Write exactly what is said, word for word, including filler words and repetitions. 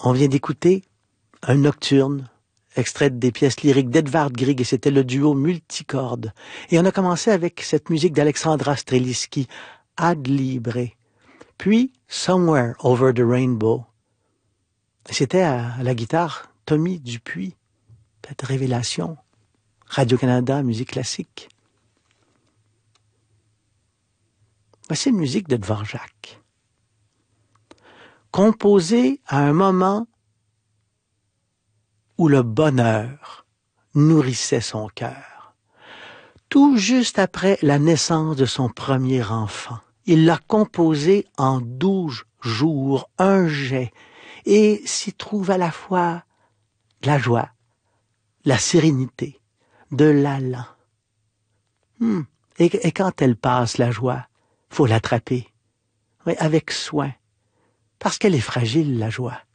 On vient d'écouter un nocturne, extrait des pièces lyriques d'Edvard Grieg, et c'était le duo multicorde. Et on a commencé avec cette musique d'Alexandra Strelitzky, Ad Libre. Puis Somewhere Over the Rainbow. C'était à, à la guitare Tommy Dupuis. Cette révélation. Radio-Canada, musique classique. Voici une musique de Dvorak. Composée à un moment où le bonheur nourrissait son cœur. Tout juste après la naissance de son premier enfant. Il l'a composé en douze jours, un jet, et s'y trouve à la fois de la joie, la sérénité, de l'allant. Hmm. Et, et quand elle passe, la joie, faut l'attraper, oui, avec soin, parce qu'elle est fragile, la joie.